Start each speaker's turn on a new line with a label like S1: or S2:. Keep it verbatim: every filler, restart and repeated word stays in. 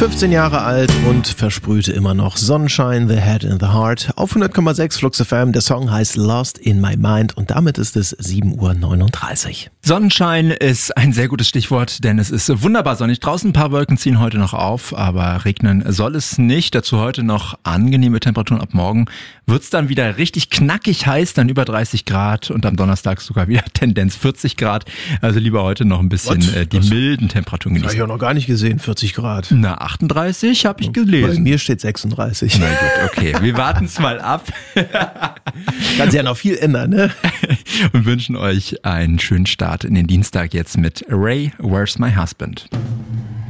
S1: fünfzehn Jahre alt und versprühte immer noch Sonnenschein, The Head in the Heart. Auf hundert Komma sechs Flux F M. Der Song heißt Lost in My Mind und damit ist es sieben Uhr neununddreißig.
S2: Sonnenschein ist ein sehr gutes Stichwort, denn es ist wunderbar sonnig. Draußen ein paar Wolken ziehen heute noch auf, aber regnen soll es nicht. Dazu heute noch angenehme Temperaturen. Ab morgen wird's dann wieder richtig knackig heiß, dann über dreißig Grad und am Donnerstag sogar wieder Tendenz vierzig Grad. Also lieber heute noch ein bisschen äh, die
S1: Was?
S2: milden Temperaturen
S1: Das habe
S2: genießen.
S1: ich auch noch gar nicht gesehen, vierzig Grad.
S2: Na, achtunddreißig habe ich
S1: Bei
S2: gelesen.
S1: mir steht sechsunddreißig.
S2: Na gut, okay. Wir warten's mal ab
S1: Kann sich ja noch viel ändern, ne?
S2: und wünschen euch einen schönen Start in den Dienstag jetzt mit Ray, Where's My Husband?